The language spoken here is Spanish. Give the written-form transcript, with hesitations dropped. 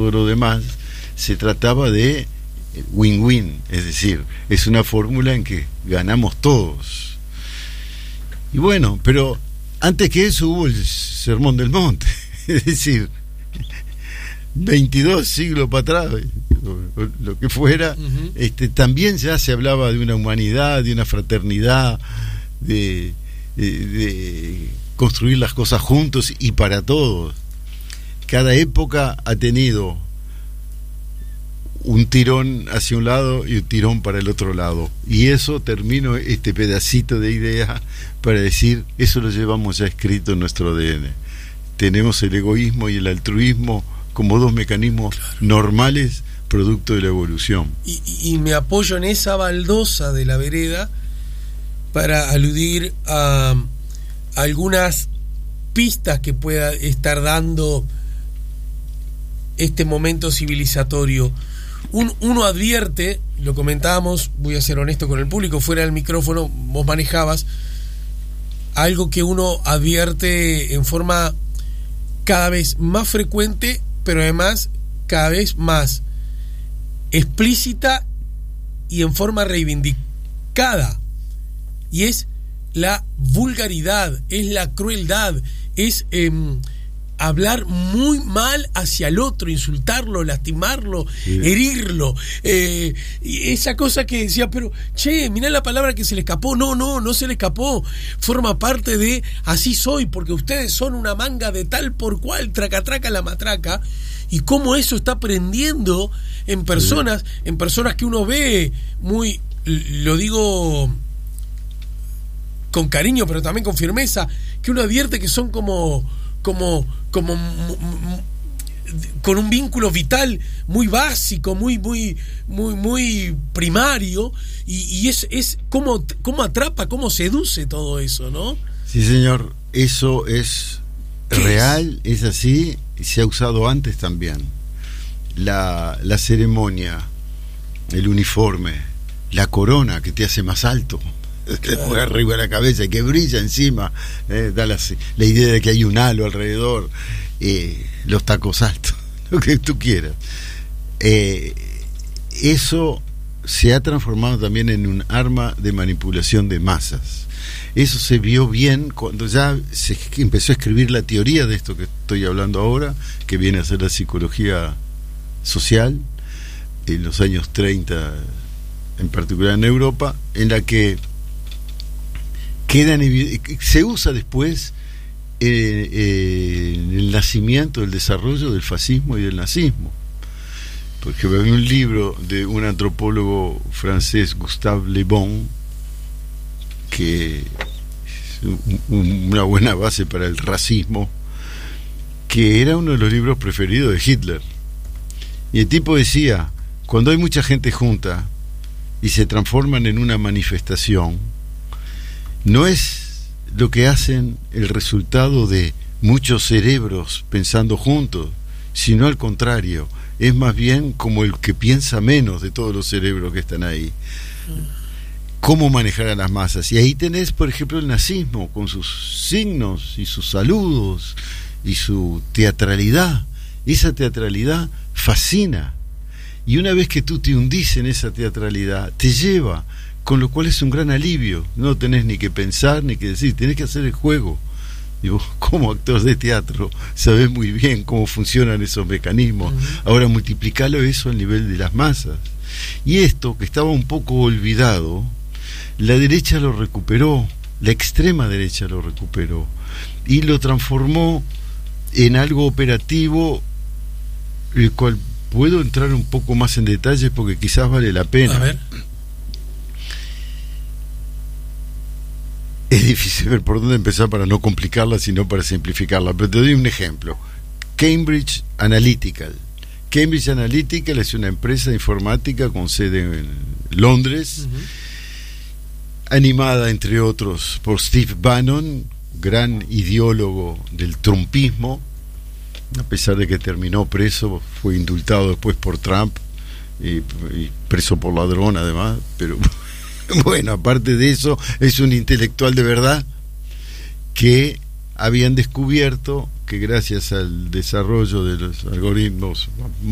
todo lo demás, se trataba de win-win, es decir, es una fórmula en que ganamos todos. Y bueno, pero antes que eso hubo el Sermón del Monte, es decir, 22 siglos para atrás, lo que fuera, también ya se hablaba de una humanidad, de una fraternidad, de construir las cosas juntos y para todos. Cada época ha tenido un tirón hacia un lado y un tirón para el otro lado, y eso termino este pedacito de idea para decir, eso lo llevamos ya escrito en nuestro ADN. Tenemos el egoísmo y el altruismo como dos mecanismos normales producto de la evolución. Y me apoyo en esa baldosa de la vereda para aludir a algunas pistas que pueda estar dando este momento civilizatorio. Uno advierte, lo comentábamos, voy a ser honesto con el público, fuera del micrófono vos manejabas algo que uno advierte en forma cada vez más frecuente, pero además cada vez más explícita y en forma reivindicada, y es la vulgaridad, es la crueldad, es hablar muy mal hacia el otro, insultarlo, lastimarlo, herirlo, y esa cosa que decía, pero che, mirá la palabra que se le escapó. No se le escapó, forma parte de así soy, porque ustedes son una manga de tal por cual, traca la matraca. Y cómo eso está aprendiendo en personas que uno ve muy, lo digo con cariño pero también con firmeza, que uno advierte que son como con un vínculo vital muy básico, muy primario, y es cómo atrapa, cómo seduce todo eso, ¿no? Sí, señor, eso es real, es así, y se ha usado antes también. La ceremonia, el uniforme, la corona que te hace más alto, que pone arriba de la cabeza y que brilla encima, da la idea de que hay un halo alrededor, los tacos altos, lo que tú quieras. Eso se ha transformado también en un arma de manipulación de masas. Eso se vio bien cuando ya se empezó a escribir la teoría de esto que estoy hablando ahora, que viene a ser la psicología social, en los años 30, en particular en Europa, en la que se usa después el nacimiento, el desarrollo del fascismo y del nazismo. Porque había un libro de un antropólogo francés, Gustave Le Bon, que es una buena base para el racismo, que era uno de los libros preferidos de Hitler. Y el tipo decía, cuando hay mucha gente junta y se transforman en una manifestación, no es lo que hacen el resultado de muchos cerebros pensando juntos, sino al contrario, es más bien como el que piensa menos de todos los cerebros que están ahí. Cómo manejar a las masas. Y ahí tenés, por ejemplo, el nazismo, con sus signos y sus saludos y su teatralidad. Esa teatralidad fascina. Y una vez que tú te hundís en esa teatralidad, te lleva, con lo cual es un gran alivio. No tenés ni que pensar ni que decir, tenés que hacer el juego. Y vos, como actor de teatro, sabés muy bien cómo funcionan esos mecanismos. Ahora multiplicalo eso al nivel de las masas. Y esto, que estaba un poco olvidado, la derecha lo recuperó, la extrema derecha lo recuperó y lo transformó en algo operativo, el cual puedo entrar un poco más en detalle porque quizás vale la pena. A ver. Es difícil ver por dónde empezar para no complicarla, sino para simplificarla, pero te doy un ejemplo. Cambridge Analytical. Cambridge Analytical es una empresa informática con sede en Londres, animada, entre otros, por Steve Bannon, gran ideólogo del trumpismo, a pesar de que terminó preso, fue indultado después por Trump, y preso por ladrón además, pero bueno, aparte de eso, es un intelectual de verdad que habían descubierto que gracias al desarrollo de los algoritmos